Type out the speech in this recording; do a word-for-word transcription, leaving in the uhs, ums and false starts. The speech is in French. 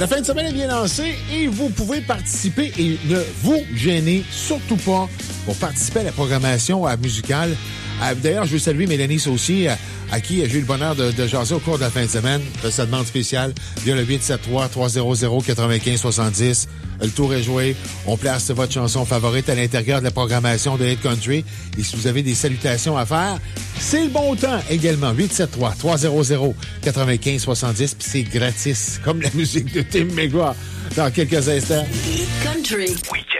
la fin de semaine est bien lancée et vous pouvez participer et ne vous gênez surtout pas pour participer à la programmation euh, musicale. Euh, d'ailleurs, je veux saluer Mélanie Saucier, euh, à qui j'ai eu le bonheur de, de jaser au cours de la fin de semaine. De sa demande spéciale via le huit sept trois, trois zéro zéro, quatre-vingt-quinze soixante-dix. Le tour est joué. On place votre chanson favorite à l'intérieur de la programmation de Hit Country. Et si vous avez des salutations à faire, c'est le bon temps également. huit sept trois, trois zéro zéro, quatre-vingt-quinze soixante-dix. Puis c'est gratis, comme la musique de Tim McGraw. Dans quelques instants. Hit Country. Oui.